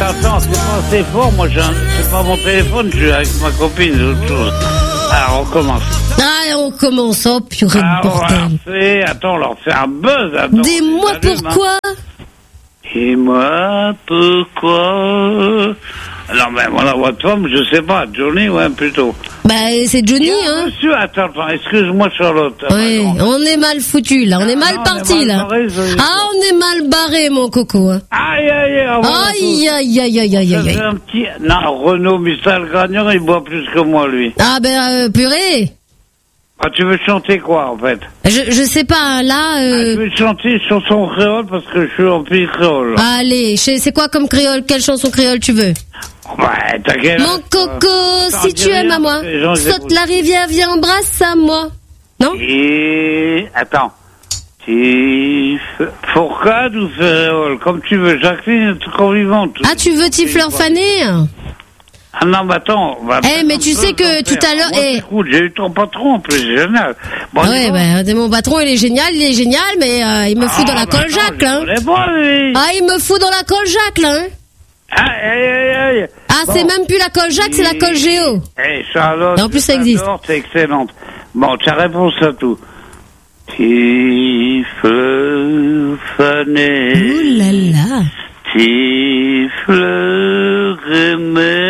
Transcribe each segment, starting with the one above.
attends, c'est pas assez fort. Moi, c'est pas mon téléphone, je suis avec ma copine, c'est autre chose. Alors, on commence. Ah, on commence, oh purée de bordel. Attends, on leur fait un buzz. Attends, dis-moi pourquoi. Dis-moi pourquoi. Non, mais voilà, votre femme, je sais pas, Johnny, ouais, plutôt. Bah, c'est Johnny, hein. Monsieur, attends, excuse-moi, Charlotte. Oui, on est mal foutu, là, on est mal parti, là. Barré, on est mal barré, mon coco. Hein. Aïe, Aïe. Un petit... Non, Renaud Mistral Gagnant, il boit plus que moi, lui. Ah, purée. Ah, tu veux chanter quoi, en fait? Je sais pas, là... je veux chanter chanson créole parce que je suis en pays créole. Allez, c'est quoi comme créole? Quelle chanson créole tu veux? Ouais, t'inquiète. Mon coco, si tu aimes à moi, saute la rivière, viens embrasse à moi. Non? Et... Attends. Fourcade ou Ferréole, comme tu veux. Jacqueline est encore vivante. Ah, tu veux Tifleur Fané? Ah non, mais attends. Mais tu sais que tout à l'heure... Écoute, j'ai eu ton patron en plus, génial. Bon, mon patron, il est génial, mais il me fout dans la colle jacle, hein. Il me fout dans la colle jacle, hein. Aïe. C'est même plus la colle jacle, c'est la colle géo. Charlotte, et en plus, ça existe. C'est excellente. Bon, tu as réponse à tout. Tifleur fané. Ouh là là. Tifleur aimé.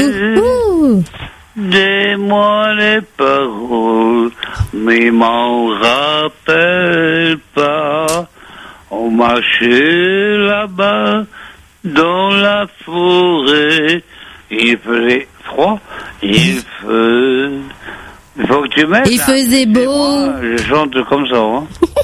Dis-moi les paroles, mais m'en rappelle pas. On marchait là-bas dans la forêt. Il faisait froid. Il faut que tu m'aides. Il faisait beau. Moi, je chante comme ça. Hein.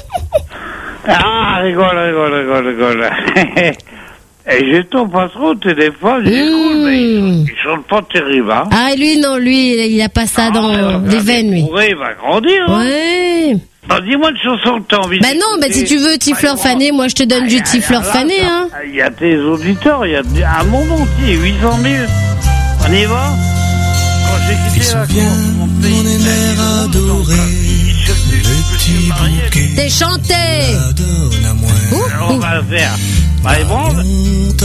Rigole. Et j'ai ton patron au téléphone, j'écoute, mais il chante pas terrible, hein. Lui, il a pas ça dans les veines, lui. Il va grandir, hein. Ouais. Bah, dis-moi une chanson que t'as envie de si tu veux Tifleur Fané, moi je te donne du Tifleur Fané, hein. Il y a tes auditeurs, il y a un monde entier, 800 000. On y va? Quand j'ai quitté la cour, mon mère adorée, le petit bouquet. T'es chanté. On va le faire. Bah,